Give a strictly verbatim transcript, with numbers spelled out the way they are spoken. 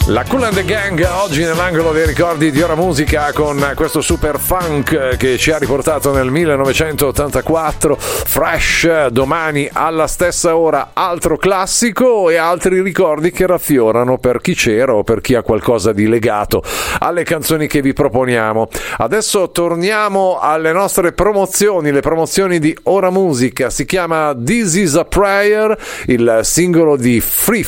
La Kool and the Gang oggi nell'angolo dei ricordi di Ora Musica con questo super funk che ci ha riportato nel millenovecentottantaquattro. Fresh, domani alla stessa ora altro classico e altri ricordi che raffiorano per chi c'era o per chi ha qualcosa di legato alle canzoni che vi proponiamo. Adesso torniamo alle nostre promozioni, le promozioni di Ora Musica. Si chiama This is a Prayer, il singolo di Free